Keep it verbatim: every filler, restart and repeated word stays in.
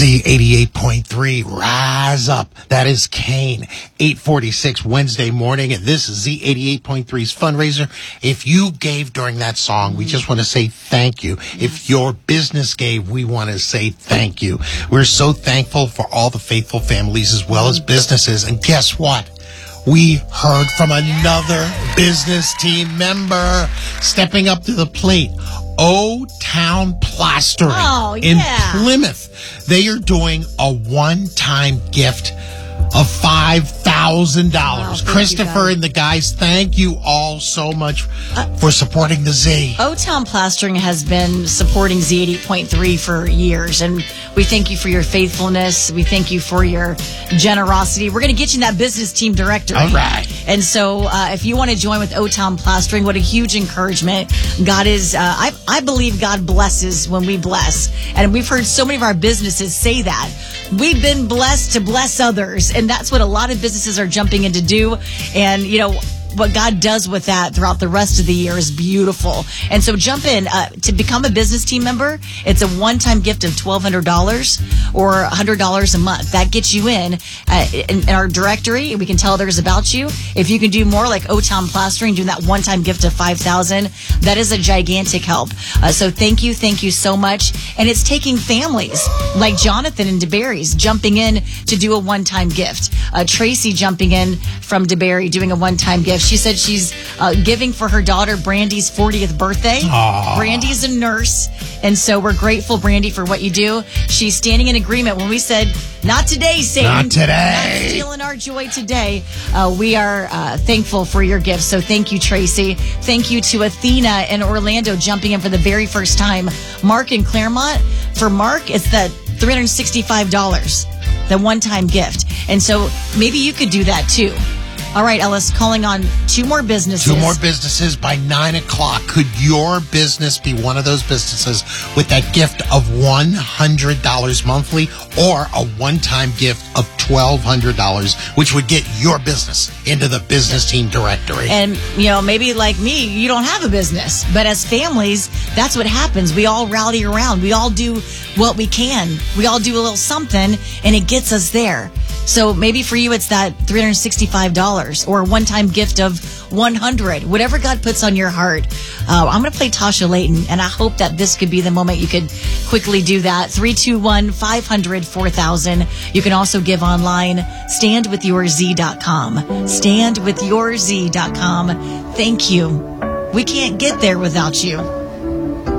Z eighty-eight point three, Rise Up. That is Kane. eight forty-six Wednesday morning, and this is Z eighty-eight point three's fundraiser. If you gave during that song, we just want to say thank you. If your business gave, we want to say thank you. We're so thankful for all the faithful families as well as businesses. And guess what? We heard from another business team member stepping up to the plate. O-Town Plastering oh, in yeah. Plymouth. They are doing a one-time gift of five thousand dollars. Wow, Christopher and the guys, thank you all so much uh, for supporting the Z. O-Town Plastering has been supporting Z eighty-eight point three for years, and we thank you for your faithfulness. We thank you for your generosity. We're going to get you in that business team directory. All right. And so uh, if you want to join with O-Town Plastering, what a huge encouragement. God is, uh, I, I believe God blesses when we bless. And we've heard so many of our businesses say that. We've been blessed to bless others. And that's what a lot of businesses are jumping in to do. And, you know, what God does with that throughout the rest of the year is beautiful. And so jump in. Uh, to become a business team member, it's a one-time gift of twelve hundred dollars or one hundred dollars a month. That gets you in, uh, in, in our directory. We can tell others about you. If you can do more like O-Town Plastering, doing that one-time gift of five thousand dollars, that is a gigantic help. Uh, so thank you, thank you so much. And it's taking families like Jonathan and DeBerry's jumping in to do a one-time gift. Uh, Tracy jumping in from DeBerry doing a one-time gift. She said she's uh, giving for her daughter Brandy's fortieth birthday. Aww. Brandy's a nurse, and so we're grateful, Brandy, for what you do. She's standing in agreement when we said, not today, Satan. Not today. Not stealing our joy today. Uh, we are uh, thankful for your gifts, so thank you, Tracy. Thank you to Athena in Orlando jumping in for the very first time. Mark in Claremont. For Mark, it's that three hundred sixty-five dollars, the one-time gift. And so maybe you could do that too. All right, Ellis, calling on two more businesses. Two more businesses by nine o'clock. Could your business be one of those businesses with that gift of one hundred dollars monthly or a one-time gift of twelve hundred dollars, which would get your business into the business team directory? And, you know, maybe like me, you don't have a business. But as families, that's what happens. We all rally around. We all do what we can. We all do a little something, and it gets us there. So maybe for you, it's that three hundred sixty-five dollars or a one-time gift of one hundred dollars, whatever God puts on your heart. Uh, I'm going to play Tasha Layton, and I hope that this could be the moment you could quickly do that. three two one, five hundred, four thousand. You can also give online, stand with your z dot com. stand with your z dot com. Thank you. We can't get there without you.